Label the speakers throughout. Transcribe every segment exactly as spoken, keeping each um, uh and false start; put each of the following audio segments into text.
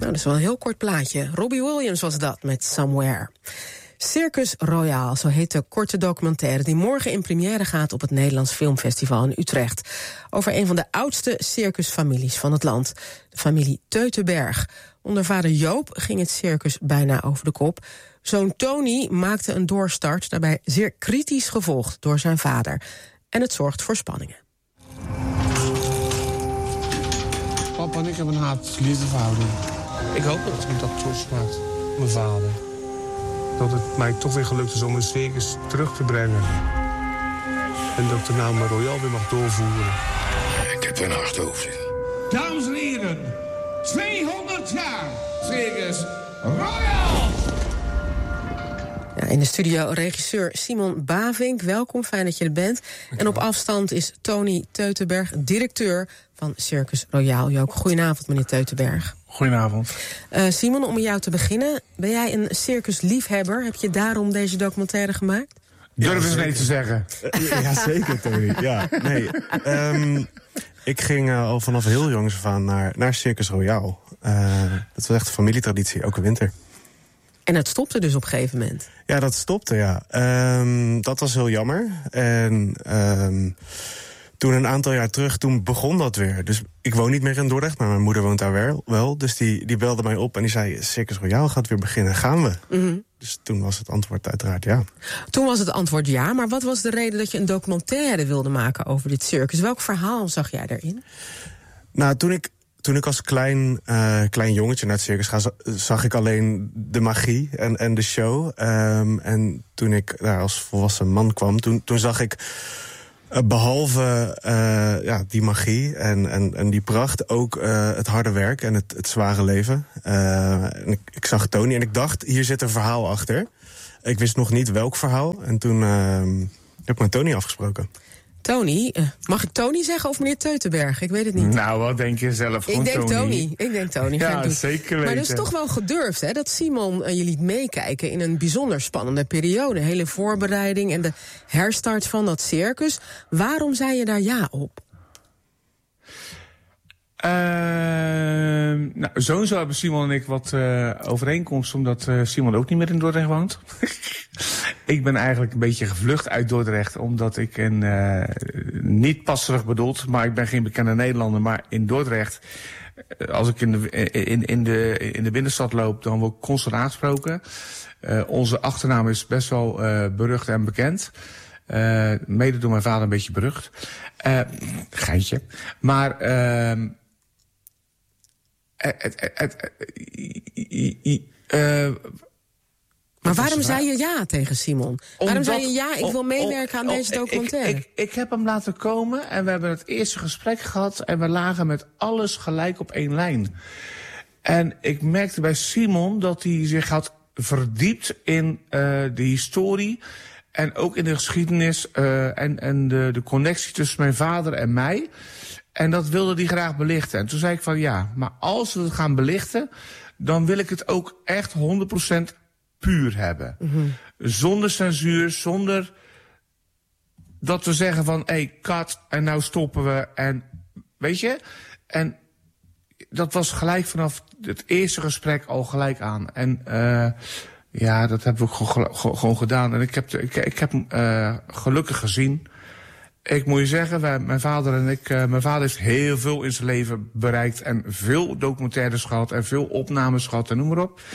Speaker 1: dat is wel een heel kort plaatje. Robbie Williams was dat met Somewhere. Circus Royaal, zo heet de korte documentaire die morgen in première gaat op het Nederlands Filmfestival in Utrecht. Over een van de oudste circusfamilies van het land, de familie Teutenberg. Onder vader Joop ging het circus bijna over de kop. Zoon Tony maakte een doorstart, daarbij zeer kritisch gevolgd door zijn vader. En het zorgt voor spanningen.
Speaker 2: Papa en ik hebben een haat-liefdeverhouding. Ik hoop dat hij dat trots maakt, mijn vader. Dat het mij toch weer gelukt is om een circus terug te brengen. En dat ik de naam Royaal weer mag doorvoeren.
Speaker 3: Ik heb er een hart over.
Speaker 4: Dames en heren, tweehonderd jaar Circus Royaal!
Speaker 1: Ja, in de studio regisseur Simon Bavink. Welkom, fijn dat je er bent. En op afstand is Tony Teutenberg, directeur van Circus Royaal. Jook, goedenavond, meneer Teutenberg.
Speaker 2: Goedenavond.
Speaker 1: Uh, Simon, om met jou te beginnen. Ben jij een circusliefhebber? Heb je daarom deze documentaire gemaakt?
Speaker 2: Durf eens nee te zeggen.
Speaker 5: Uh, ja, zeker, Tony. Ja, nee. Um, ik ging uh, al vanaf heel jongs af aan naar, naar Circus Royaal. Uh, dat was echt een familietraditie, elke winter.
Speaker 1: En het stopte dus op een gegeven moment?
Speaker 5: Ja, dat stopte, ja. Um, dat was heel jammer. En um, toen een aantal jaar terug, toen begon dat weer. Dus ik woon niet meer in Dordrecht, maar mijn moeder woont daar wel. wel dus die, die belde mij op en die zei, Circus Royaal gaat weer beginnen, gaan we?
Speaker 1: Mm-hmm.
Speaker 5: Dus toen was het antwoord uiteraard ja.
Speaker 1: Toen was het antwoord ja, maar wat was de reden dat je een documentaire wilde maken over dit circus? Welk verhaal zag jij daarin?
Speaker 5: Nou, toen ik... Toen ik als klein, uh, klein jongetje naar het circus ga, zag ik alleen de magie en, en de show. Um, en toen ik daar als volwassen man kwam, toen, toen zag ik uh, behalve uh, ja, die magie en, en, en die pracht ook uh, het harde werk en het, het zware leven. Uh, en ik, ik zag Tony en ik dacht, hier zit een verhaal achter. Ik wist nog niet welk verhaal en toen uh, heb ik met Tony afgesproken.
Speaker 1: Tony, mag ik Tony zeggen of meneer Teutenberg? Ik weet het niet.
Speaker 2: Nou, wat denk je zelf?
Speaker 1: Ik denk Tony. Tony. Ik denk Tony.
Speaker 2: Ja, zeker weten.
Speaker 1: Maar dat is toch wel gedurfd, hè? Dat Simon uh, je liet meekijken in een bijzonder spannende periode. Hele voorbereiding en de herstart van dat circus. Waarom zei je daar ja op?
Speaker 2: Uh, nou, sowieso hebben Simon en ik wat uh, overeenkomst, omdat uh, Simon ook niet meer in Dordrecht woont. Ik ben eigenlijk een beetje gevlucht uit Dordrecht, omdat ik een, uh, niet passerig bedoeld, maar ik ben geen bekende Nederlander, maar in Dordrecht, als ik in de, in, in de, in de binnenstad loop, dan word ik constant aangesproken. Uh, onze achternaam is best wel uh, berucht en bekend. Uh, mede door mijn vader een beetje berucht. Uh, geintje. Maar... Uh, Het, het, het, uh,
Speaker 1: maar waarom zei je ja tegen Simon?
Speaker 2: Omdat,
Speaker 1: waarom zei je ja, ik wil meewerken aan
Speaker 2: oh,
Speaker 1: deze documentaire?
Speaker 2: Ik, ik, ik heb hem laten komen en we hebben het eerste gesprek gehad en we lagen met alles gelijk op één lijn. En ik merkte bij Simon dat hij zich had verdiept in uh, de historie en ook in de geschiedenis uh, en, en de, de connectie tussen mijn vader en mij. En dat wilde hij graag belichten. En toen zei ik van ja, maar als we het gaan belichten, dan wil ik het ook echt honderd procent puur hebben. Mm-hmm. Zonder censuur, zonder dat we zeggen van hé, hey, cut en nou stoppen we. En weet je, en dat was gelijk vanaf het eerste gesprek al gelijk aan. En uh, ja, dat hebben we gewoon, gewoon gedaan. En ik heb, ik, ik heb hem uh, gelukkig gezien. Ik moet je zeggen, wij, mijn vader en ik, uh, mijn vader heeft heel veel in zijn leven bereikt en veel documentaires gehad en veel opnames gehad en noem maar op.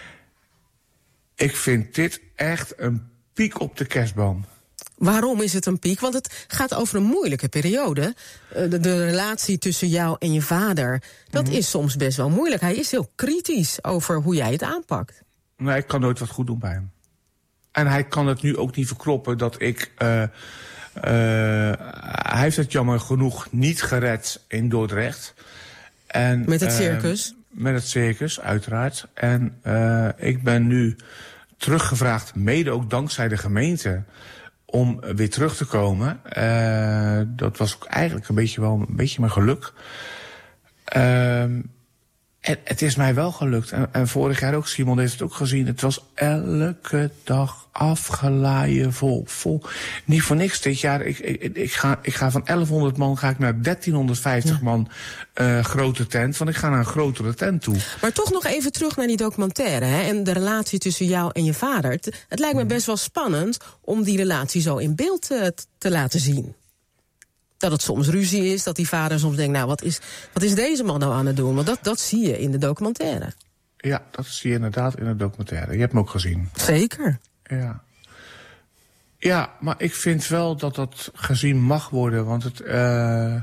Speaker 2: Ik vind dit echt een piek op de kerstboom.
Speaker 1: Waarom is het een piek? Want het gaat over een moeilijke periode. Uh, de, de relatie tussen jou en je vader, dat mm-hmm. is soms best wel moeilijk. Hij is heel kritisch over hoe jij het aanpakt.
Speaker 2: Nee, ik kan nooit wat goed doen bij hem. En hij kan het nu ook niet verkroppen dat ik... Uh, Uh, hij heeft het jammer genoeg niet gered in Dordrecht. En,
Speaker 1: met het
Speaker 2: uh,
Speaker 1: circus?
Speaker 2: Met het circus, uiteraard. En uh, ik ben nu teruggevraagd, mede ook dankzij de gemeente, om weer terug te komen. Uh, dat was ook eigenlijk een beetje wel een beetje mijn geluk. Uh, En het is mij wel gelukt. En, en vorig jaar ook, Simon heeft het ook gezien. Het was elke dag afgelaaien vol. vol. Niet voor niks dit jaar. Ik, ik, ik, ga, ik ga van elfhonderd man ga ik naar dertienhonderdvijftig ja. man uh, grote tent. Want ik ga naar een grotere tent toe.
Speaker 1: Maar toch nog even terug naar die documentaire. Hè, en de relatie tussen jou en je vader. Het, het lijkt me best wel spannend om die relatie zo in beeld te, te laten zien. Dat het soms ruzie is, dat die vader soms denkt... nou, wat is, wat is deze man nou aan het doen? Want dat, dat zie je in de documentaire.
Speaker 2: Ja, dat zie je inderdaad in de documentaire. Je hebt hem ook gezien.
Speaker 1: Zeker.
Speaker 2: Ja. Ja, maar ik vind wel dat dat gezien mag worden. Want het... Uh...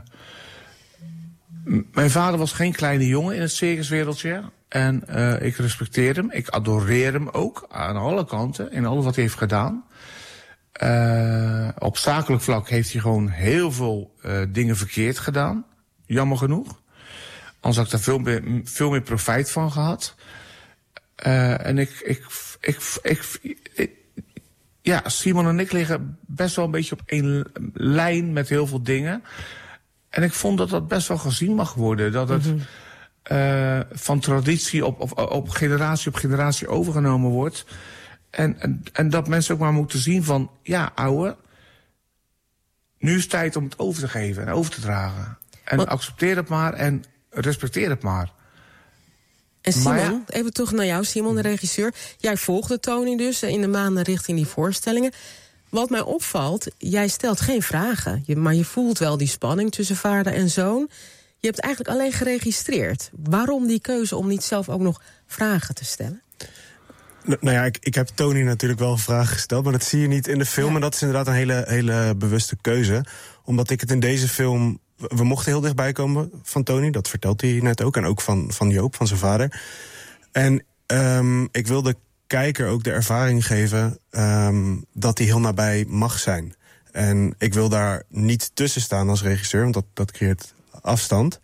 Speaker 2: Mijn vader was geen kleine jongen in het circuswereldje. En uh, ik respecteer hem. Ik adoreer hem ook. Aan alle kanten. In alles wat hij heeft gedaan. Uh, op zakelijk vlak heeft hij gewoon heel veel uh, dingen verkeerd gedaan. Jammer genoeg. Anders had ik daar veel meer, veel meer profijt van gehad. Uh, en ik, ik, ik, ik, ik... Ja, Simon en ik liggen best wel een beetje op één lijn met heel veel dingen. En ik vond dat dat best wel gezien mag worden. Dat het mm-hmm. uh, van traditie op, op, op generatie op generatie overgenomen wordt. En, en, en dat mensen ook maar moeten zien van... ja, ouwe, nu is het tijd om het over te geven en over te dragen. En Wat? accepteer het maar en respecteer het maar.
Speaker 1: En Simon, ja, even terug naar jou, Simon, de regisseur. Jij volgde Tony dus in de maanden richting die voorstellingen. Wat mij opvalt, jij stelt geen vragen. Je, maar je voelt wel die spanning tussen vader en zoon. Je hebt eigenlijk alleen geregistreerd. Waarom die keuze om niet zelf ook nog vragen te stellen?
Speaker 5: Nou ja, ik, ik heb Tony natuurlijk wel vragen gesteld, maar dat zie je niet in de film. Ja. En dat is inderdaad een hele, hele bewuste keuze. Omdat ik het in deze film... We mochten heel dichtbij komen van Tony, dat vertelt hij net ook. En ook van, van Joop, van zijn vader. En um, ik wil de kijker ook de ervaring geven um, dat hij heel nabij mag zijn. En ik wil daar niet tussen staan als regisseur, want dat, dat creëert afstand.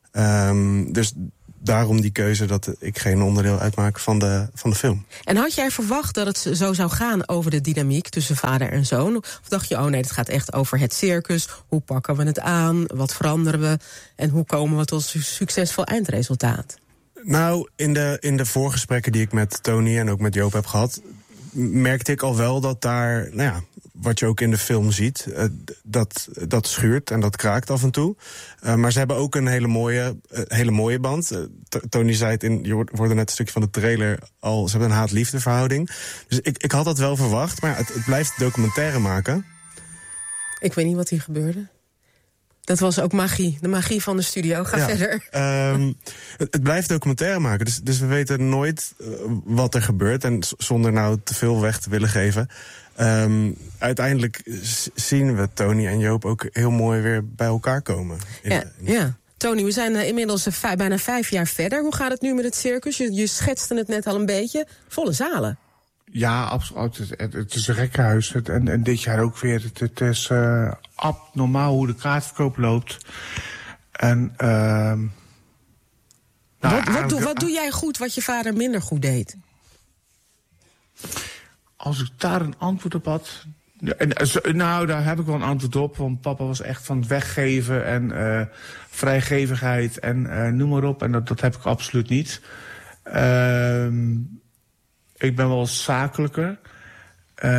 Speaker 5: Um, dus... Daarom die keuze dat ik geen onderdeel uitmaak van de, van de film.
Speaker 1: En had jij verwacht dat het zo zou gaan over de dynamiek tussen vader en zoon? Of dacht je, oh nee, het gaat echt over het circus. Hoe pakken we het aan? Wat veranderen we? En hoe komen we tot een succesvol eindresultaat?
Speaker 5: Nou, in de, in de voorgesprekken die ik met Tony en ook met Joop heb gehad... merkte ik al wel dat daar, nou ja, wat je ook in de film ziet... Uh, dat, dat schuurt en dat kraakt af en toe. Uh, maar ze hebben ook een hele mooie, uh, hele mooie band. Uh, Tony zei het, in, je hoorde net een stukje van de trailer al... ze hebben een haat-liefde verhouding. Dus ik, ik had dat wel verwacht, maar het, het blijft documentaire maken.
Speaker 1: Ik weet niet wat hier gebeurde. Dat was ook magie, de magie van de studio. Ga ja, verder.
Speaker 5: Um, het, het blijft documentaire maken, dus, dus we weten nooit uh, wat er gebeurt. En z- zonder nou te veel weg te willen geven. Um, uiteindelijk s- zien we Tony en Joop ook heel mooi weer bij elkaar komen. In,
Speaker 1: ja, in... ja, Tony, we zijn uh, inmiddels uh, v- bijna vijf jaar verder. Hoe gaat het nu met het circus? Je, je schetste het net al een beetje. Volle zalen.
Speaker 2: Ja, absoluut. Het, het, het is een gekkenhuis. Het, en, en dit jaar ook weer. Het, het is uh, abnormaal hoe de kaartverkoop loopt. En, uh, nou,
Speaker 1: wat, wat, doe, wat doe jij goed wat je vader minder goed deed?
Speaker 2: Als ik daar een antwoord op had... Nou, daar heb ik wel een antwoord op. Want papa was echt van het weggeven en uh, vrijgevigheid en uh, noem maar op. En dat, dat heb ik absoluut niet. Uh, ik ben wel zakelijker. Uh,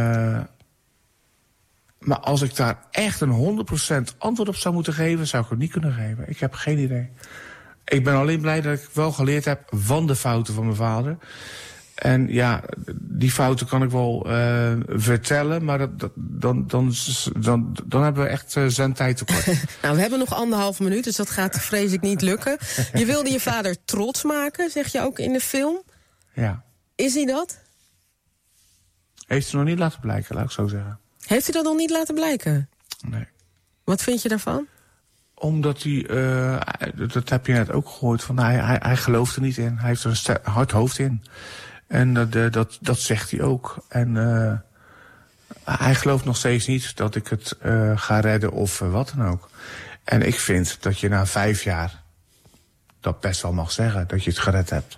Speaker 2: maar als ik daar echt een honderd procent antwoord op zou moeten geven... zou ik het niet kunnen geven. Ik heb geen idee. Ik ben alleen blij dat ik wel geleerd heb van de fouten van mijn vader... En ja, die fouten kan ik wel uh, vertellen, maar dat, dat, dan, dan, dan, dan hebben we echt uh, zendtijd tekort.
Speaker 1: Nou, we hebben nog anderhalf minuut, dus dat gaat vrees ik niet lukken. Je wilde je vader trots maken, zeg je ook in de film.
Speaker 2: Ja.
Speaker 1: Is hij dat?
Speaker 2: Heeft hij nog niet laten blijken, laat ik zo zeggen.
Speaker 1: Heeft hij dat nog niet laten blijken?
Speaker 2: Nee.
Speaker 1: Wat vind je daarvan?
Speaker 2: Omdat hij, uh, dat heb je net ook gehoord, van hij, hij, hij gelooft er niet in. Hij heeft er een ster- hard hoofd in. En dat, uh, dat, dat zegt hij ook. En uh, hij gelooft nog steeds niet dat ik het uh, ga redden of uh, wat dan ook. En ik vind dat je na vijf jaar dat best wel mag zeggen, dat je het gered hebt.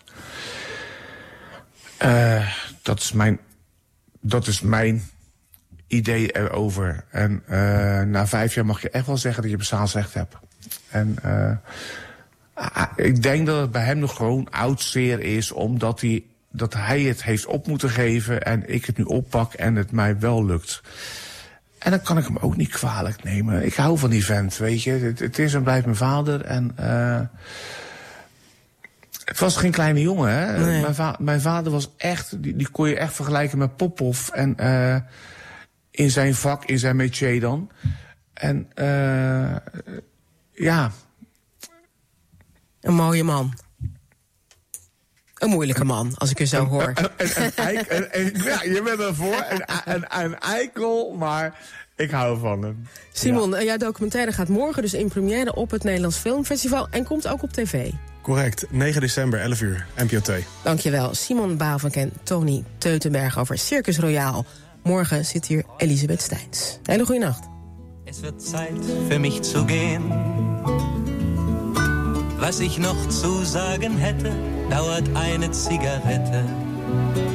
Speaker 2: Uh, dat is mijn, dat is mijn idee erover. En uh, na vijf jaar mag je echt wel zeggen dat je bestaansrecht hebt. En uh, Uh, ik denk dat het bij hem nog gewoon oud zeer is, omdat hij, dat hij het heeft op moeten geven en ik het nu oppak en het mij wel lukt. En dan kan ik hem ook niet kwalijk nemen. Ik hou van die vent, weet je. Het, het is en blijft mijn vader. En uh, het was geen kleine jongen, hè.
Speaker 1: Nee.
Speaker 2: Mijn, va- mijn vader was echt, die, die kon je echt vergelijken met Popov. En uh, in zijn vak, in zijn métier dan. En uh, ja.
Speaker 1: Een mooie man. Een moeilijke man, als ik je zo hoor.
Speaker 2: Een, een, een, eik, een, een, ja, je bent ervoor. Een, een, een eikel, maar ik hou van hem.
Speaker 1: Simon,
Speaker 2: Ja.
Speaker 1: jouw documentaire gaat morgen dus in première op het Nederlands Filmfestival en komt ook op tv.
Speaker 5: Correct, negen december, elf uur, N P O twee.
Speaker 1: Dankjewel, Simon Bavenk en Tony Teutenberg over Circus Royaal. Morgen zit hier Elisabeth Steins. Hele goede nacht.
Speaker 6: Es wird Zeit für mich zu gehen. Was ich noch zu sagen hätte, dauert eine Zigarette.